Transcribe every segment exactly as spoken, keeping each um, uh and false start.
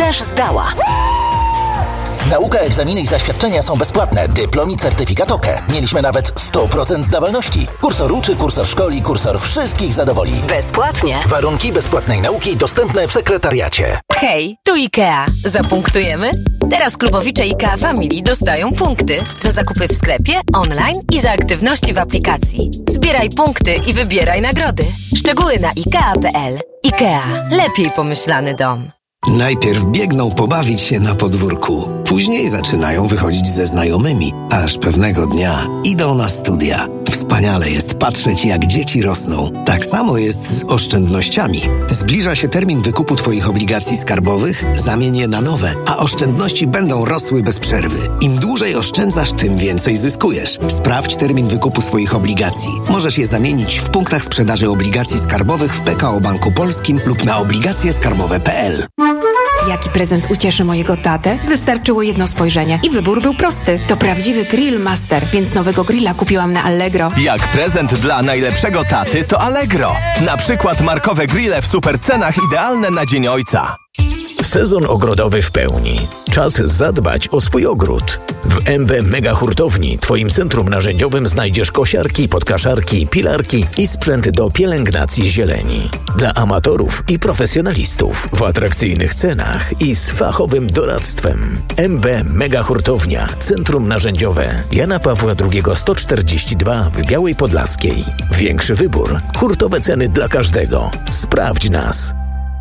też zdała. Nauka, egzaminy i zaświadczenia są bezpłatne. Dyplom i certyfikat O K E. Mieliśmy nawet sto procent zdawalności. Kursor uczy, kursor szkoli, kursor wszystkich zadowoli. Bezpłatnie. Warunki bezpłatnej nauki dostępne w sekretariacie. Hej, tu IKEA. Zapunktujemy? Teraz klubowicze IKEA Family dostają punkty za zakupy w sklepie, online i za aktywności w aplikacji. Zbieraj punkty i wybieraj nagrody. Szczegóły na ikea kropka p l. IKEA. Lepiej pomyślany dom. Najpierw biegną pobawić się na podwórku. Później zaczynają wychodzić ze znajomymi, aż pewnego dnia idą na studia. Wspaniale jest patrzeć, jak dzieci rosną. Tak samo jest z oszczędnościami. Zbliża się termin wykupu Twoich obligacji skarbowych, zamień je na nowe, a oszczędności będą rosły bez przerwy. Im dłużej oszczędzasz, tym więcej zyskujesz. Sprawdź termin wykupu swoich obligacji. Możesz je zamienić w punktach sprzedaży obligacji skarbowych w P K O Banku Polskim lub na obligacje skarbowe kropka p l. Jaki prezent ucieszy mojego tatę? Wystarczyło jedno spojrzenie i wybór był prosty. To prawdziwy Grill Master, więc nowego grilla kupiłam na Allegro. Jak prezent dla najlepszego taty to Allegro. Na przykład markowe grille w super cenach idealne na Dzień Ojca. Sezon ogrodowy w pełni. Czas zadbać o swój ogród. W M B Mega Hurtowni, Twoim centrum narzędziowym, znajdziesz kosiarki, podkaszarki, pilarki i sprzęt do pielęgnacji zieleni. Dla amatorów i profesjonalistów w atrakcyjnych cenach i z fachowym doradztwem. M B Mega Hurtownia, centrum narzędziowe. Jana Pawła drugiego sto czterdzieści dwa w Białej Podlaskiej. Większy wybór, hurtowe ceny dla każdego. Sprawdź nas.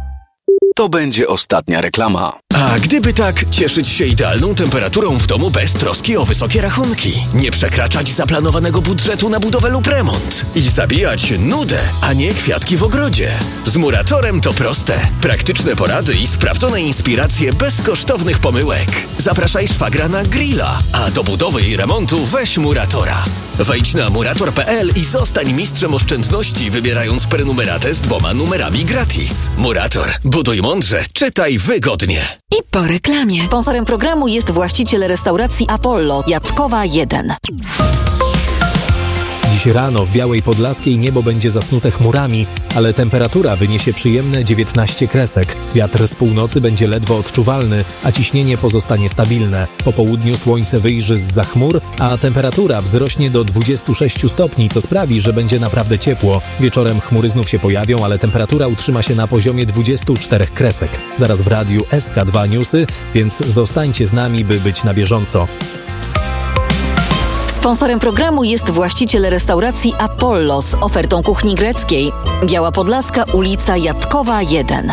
To będzie ostatnia reklama. A gdyby tak, cieszyć się idealną temperaturą w domu bez troski o wysokie rachunki, nie przekraczać zaplanowanego budżetu na budowę lub remont i zabijać nudę, a nie kwiatki w ogrodzie. Z Muratorem to proste. Praktyczne porady i sprawdzone inspiracje bez kosztownych pomyłek. Zapraszaj szwagra na grilla, a do budowy i remontu weź Muratora. Wejdź na murator kropka p l i zostań mistrzem oszczędności, wybierając prenumeratę z dwoma numerami gratis. Murator. Buduj mądrze, czytaj wygodnie. I po reklamie. Sponsorem programu jest właściciel restauracji Apollo, Jatkowa jeden. Dziś rano w Białej Podlaskiej niebo będzie zasnute chmurami, ale temperatura wyniesie przyjemne dziewiętnaście kresek. Wiatr z północy będzie ledwo odczuwalny, a ciśnienie pozostanie stabilne. Po południu słońce wyjrzy zza chmur, a temperatura wzrośnie do dwudziestu sześciu stopni, co sprawi, że będzie naprawdę ciepło. Wieczorem chmury znów się pojawią, ale temperatura utrzyma się na poziomie dwudziestu czterech kresek. Zaraz w radiu S K dwa Newsy, więc zostańcie z nami, by być na bieżąco. Sponsorem programu jest właściciel restauracji Apollo z ofertą kuchni greckiej. Biała Podlaska, ulica Jatkowa jeden.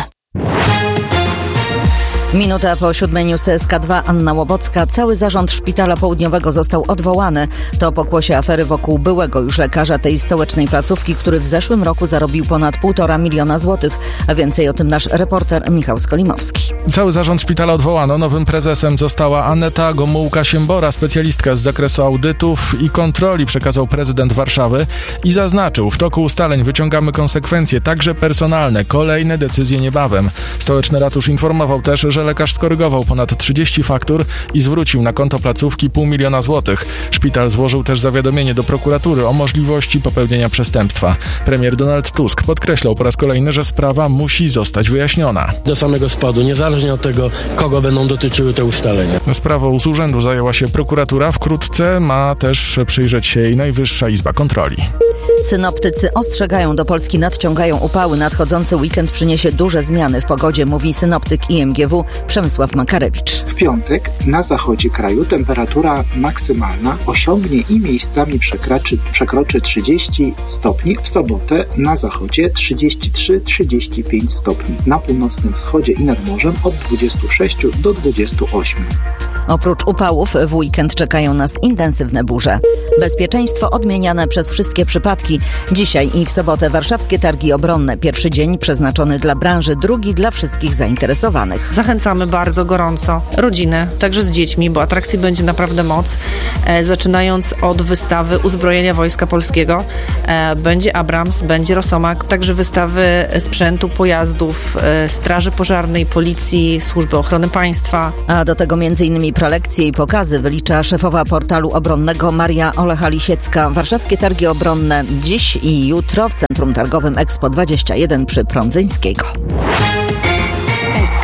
Minuta po siódmej News S K dwa, Anna Łobocka. Cały zarząd Szpitala Południowego został odwołany. To pokłosie afery wokół byłego już lekarza tej stołecznej placówki, który w zeszłym roku zarobił ponad półtora miliona złotych. A więcej o tym nasz reporter Michał Skolimowski. Cały zarząd szpitala odwołano. Nowym prezesem została Aneta Gomułka-Siembora, specjalistka z zakresu audytów i kontroli, przekazał prezydent Warszawy i zaznaczył: w toku ustaleń wyciągamy konsekwencje, także personalne. Kolejne decyzje niebawem. Stołeczny ratusz informował też, że lekarz skorygował ponad trzydzieści faktur i zwrócił na konto placówki pół miliona złotych. Szpital złożył też zawiadomienie do prokuratury o możliwości popełnienia przestępstwa. Premier Donald Tusk podkreślał po raz kolejny, że sprawa musi zostać wyjaśniona. Do samego spadu, niezależnie od tego, kogo będą dotyczyły te ustalenia. Sprawą z urzędu zajęła się prokuratura. Wkrótce ma też przyjrzeć się jej Najwyższa Izba Kontroli. Synoptycy ostrzegają, do Polski nadciągają upały. Nadchodzący weekend przyniesie duże zmiany w pogodzie, mówi synoptyk I M G W Przemysław Makarewicz. W piątek na zachodzie kraju temperatura maksymalna osiągnie i miejscami przekroczy, przekroczy trzydzieści stopni. W sobotę na zachodzie trzydzieści trzy trzydzieści pięć stopni. Na północnym wschodzie i nad morzem od dwudziestu sześciu do dwudziestu ośmiu. Oprócz upałów w weekend czekają nas intensywne burze. Bezpieczeństwo odmieniane przez wszystkie przypadki. Dzisiaj i w sobotę warszawskie targi obronne. Pierwszy dzień przeznaczony dla branży, drugi dla wszystkich zainteresowanych. Zachęcamy bardzo gorąco rodzinę, także z dziećmi, bo atrakcji będzie naprawdę moc. E, zaczynając od wystawy uzbrojenia Wojska Polskiego. E, będzie Abrams, będzie Rosomak, także wystawy sprzętu, pojazdów, e, Straży Pożarnej, Policji, Służby Ochrony Państwa. A do tego między innymi prelekcje i pokazy, wylicza szefowa portalu obronnego Maria Olecha-Lisiecka. Warszawskie targi obronne dziś i jutro w Centrum Targowym Expo dwadzieścia jeden przy Prądzyńskiego. S K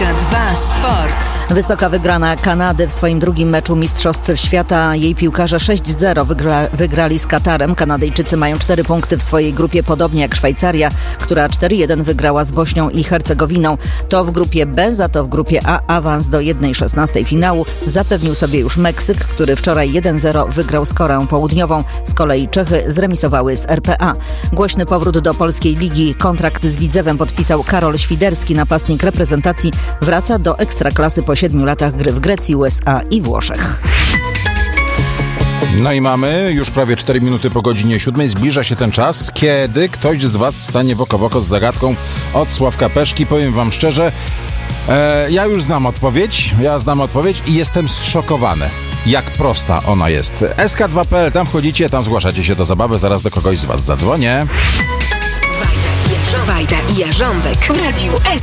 dwa Sport. Wysoka wygrana Kanady w swoim drugim meczu Mistrzostw Świata. Jej piłkarze sześć zero wygra, wygrali z Katarem. Kanadyjczycy mają cztery punkty w swojej grupie, podobnie jak Szwajcaria, która cztery jeden wygrała z Bośnią i Hercegowiną. To w grupie B, za to w grupie A awans do jednej szesnastej finału zapewnił sobie już Meksyk, który wczoraj jeden zero wygrał z Koreą Południową. Z kolei Czechy zremisowały z R P A. Głośny powrót do polskiej ligi. Kontrakt z Widzewem podpisał Karol Świderski. Napastnik reprezentacji wraca do Ekstraklasy po siedmiu latach gry w Grecji, U S A i Włoszech. No i mamy już prawie cztery minuty po godzinie siódmej. Zbliża się ten czas, kiedy ktoś z Was stanie w oko w oko z zagadką od Sławka Peszki. Powiem Wam szczerze, e, ja już znam odpowiedź, ja znam odpowiedź i jestem zszokowany, jak prosta ona jest. S K dwa kropka P L, tam wchodzicie, tam zgłaszacie się do zabawy, zaraz do kogoś z Was zadzwonię. Wajda i Jarząbek w Radiu S.